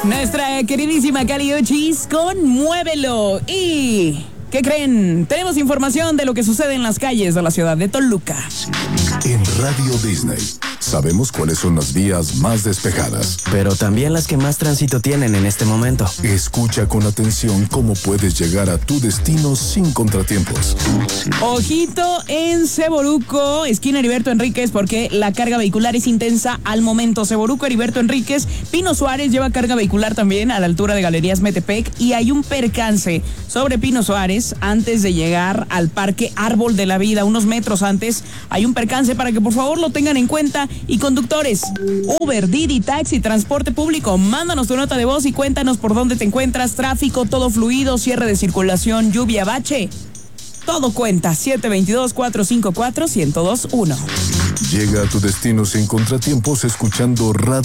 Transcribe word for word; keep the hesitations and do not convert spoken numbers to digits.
Nuestra queridísima Kali Uchis con Muévelo. Y... ¿qué creen? Tenemos información de lo que sucede en las calles de la ciudad de Toluca. En Radio Disney sabemos cuáles son las vías más despejadas, pero también las que más tránsito tienen en este momento. Escucha con atención cómo puedes llegar a tu destino sin contratiempos. Ojito en Seboruco, esquina Heriberto Enríquez, porque la carga vehicular es intensa al momento. Seboruco, Heriberto Enríquez, Pino Suárez lleva carga vehicular también a la altura de Galerías Metepec, y hay un percance sobre Pino Suárez antes de llegar al Parque Árbol de la Vida. Unos metros antes hay un percance para que por favor lo tengan en cuenta. Y conductores, Uber, Didi, taxi, transporte público, mándanos tu nota de voz y cuéntanos por dónde te encuentras. Tráfico, todo fluido, cierre de circulación, lluvia, bache. Todo cuenta. siete dos dos, cuatro cinco cuatro, uno cero dos uno. Llega a tu destino sin contratiempos escuchando Radio